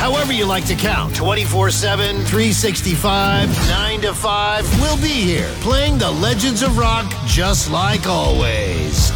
However you like to count. 24/7, 365, 9 to 5. We'll be here playing the legends of rock just like always.